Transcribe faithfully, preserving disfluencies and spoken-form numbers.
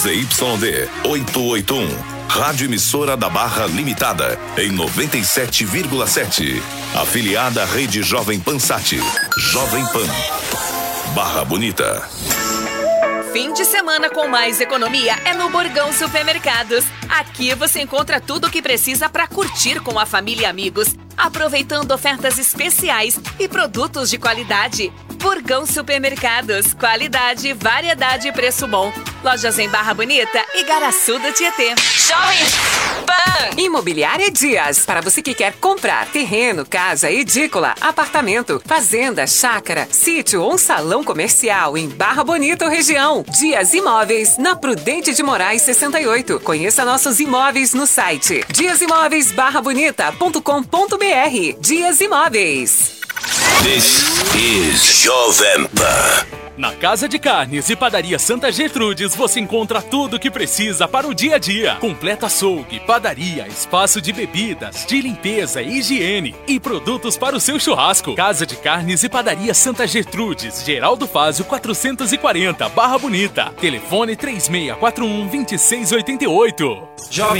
Z Y D oitocentos e oitenta e um. Rádio Emissora da Barra Limitada, em noventa e sete vírgula sete. Afiliada à Rede Jovem Pan Sat. Jovem Pan. Barra Bonita. Fim de semana com mais economia é no Burgão Supermercados. Aqui você encontra tudo o que precisa para curtir com a família e amigos, aproveitando ofertas especiais e produtos de qualidade. Burgão Supermercados, qualidade, variedade e preço bom. Lojas em Barra Bonita e Garaçu do Tietê. Jovem Pan. Imobiliária Dias. Para você que quer comprar terreno, casa, edícula, apartamento, fazenda, chácara, sítio ou um salão comercial em Barra Bonita ou região. Dias Imóveis, na Prudente de Moraes sessenta e oito. Conheça nossos imóveis no site dias imóveis barra bonita ponto com ponto br. Dias Imóveis. This is Jovem Pan. Na Casa de Carnes e Padaria Santa Gertrudes você encontra tudo o que precisa para o dia a dia. Completo açougue, padaria, espaço de bebidas, de limpeza e higiene e produtos para o seu churrasco. Casa de Carnes e Padaria Santa Gertrudes, Geraldo Fázio quatrocentos e quarenta, Barra Bonita. Telefone três seis quatro um, dois seis oito oito. Jovem